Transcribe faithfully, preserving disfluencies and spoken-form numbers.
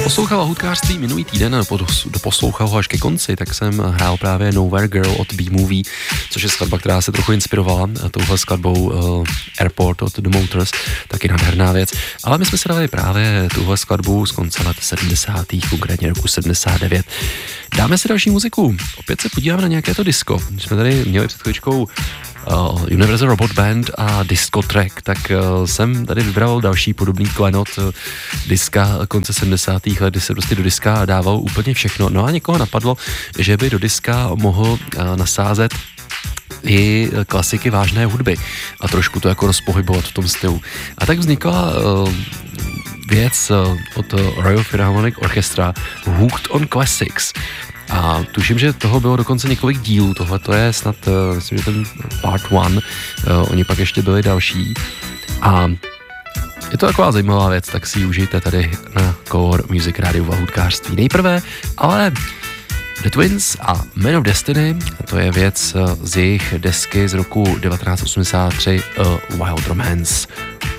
poslouchal hudkářství minulý týden a doposlouchal ho až ke konci, tak jsem hrál právě Nowhere Girl od B-Movie, což je skladba, která se trochu inspirovala touhle skladbou uh, Airport od The Motors, taky nádherná věc. Ale my jsme si dali právě tuhle skladbu z konce let sedmdesátých, konkrétně roku sedmdesát devět. Dáme si další muziku. Opět se podíváme na nějaké to disco. Když jsme tady měli před chvíličkou Uh, Universal Robot Band a Disco Track, tak uh, jsem tady vybral další podobný klenot uh, diska konce sedmdesátých let, kdy se prostě do diska dával úplně všechno. No a někoho napadlo, že by do diska mohl uh, nasázet i klasiky vážné hudby a trošku to jako rozpohybovat v tom stylu. A tak vznikla uh, věc uh, od Royal Philharmonic Orchestra Hooked on Classics. A tuším, že toho bylo dokonce několik dílů, tohle to je snad, uh, myslím, že ten part one, uh, oni pak ještě byli další. A je to taková zajímavá věc, tak si ji užijte tady na Color Music Radio a hudkářství. Nejprve, ale The Twins a Man of Destiny, to je věc z jejich desky z roku devatenáct osmdesát tři, A Wild Romance.